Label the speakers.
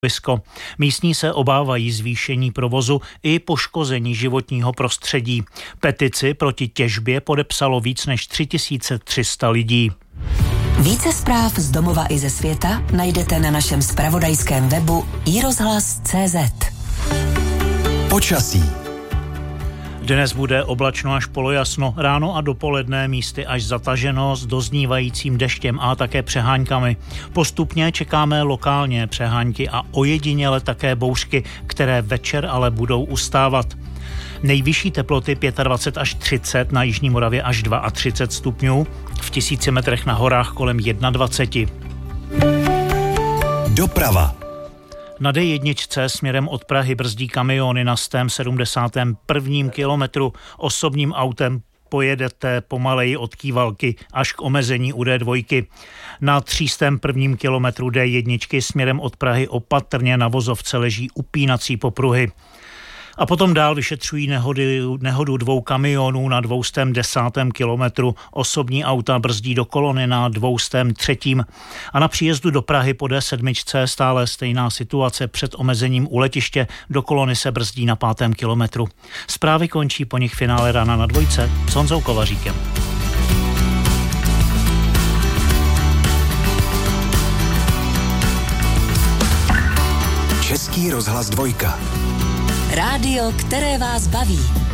Speaker 1: stanovisko. Místní se obávají zvýšení provozu i poškození životního prostředí. Petici proti těžbě podepsalo víc než 3300 lidí.
Speaker 2: Více zpráv z domova i ze světa najdete na našem zpravodajském webu iRozhlas.cz.
Speaker 3: Počasí.
Speaker 1: Dnes bude oblačno až polojasno, ráno a dopoledne místy až zataženo s doznívajícím deštěm a také přeháňkami. Postupně čekáme lokálně přehánky a ojediněle také bouřky, které večer ale budou ustávat. Nejvyšší teploty 25 až 30, na jižní Moravě až 32 stupňů, v 1000 metrech na horách kolem 21.
Speaker 3: Doprava.
Speaker 1: Na D1 směrem od Prahy brzdí kamiony na 171. kilometru. Osobním autem pojedete pomaleji od Kývalky až k omezení u D2. Na 301. kilometru D1 směrem od Prahy opatrně na vozovce leží upínací popruhy. A potom dál vyšetřují nehodu 2 kamionů na 210. kilometru. Osobní auta brzdí do kolony na 203. A na příjezdu do Prahy po D7 stále stejná situace před omezením u letiště. Do kolony se brzdí na 5. kilometru. Zprávy končí po nich finále rána na 2 s Honzou Kovaříkem.
Speaker 3: Český rozhlas 2.
Speaker 2: Rádio, které vás baví.